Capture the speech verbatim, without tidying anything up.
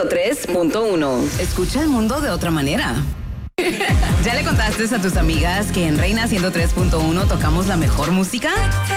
ciento tres punto uno. Escucha el mundo de otra manera. ¿Ya le contaste a tus amigas que en Reina ciento tres punto uno tocamos la mejor música?